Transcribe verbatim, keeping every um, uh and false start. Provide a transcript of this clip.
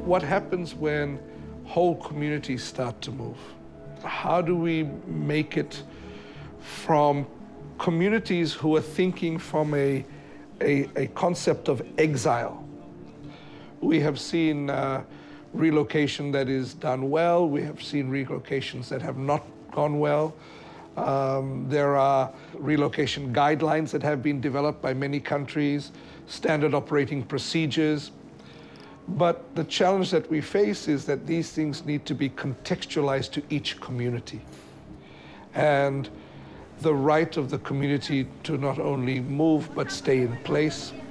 what happens when whole communities start to move? How do we make it from communities who are thinking from a, a, a concept of exile? We have seen uh, relocation that is done well. We have seen relocations that have not gone well. Um, there are relocation guidelines that have been developed by many countries, standard operating procedures. But the challenge that we face is that these things need to be contextualized to each community. And the right of the community to not only move but stay in place,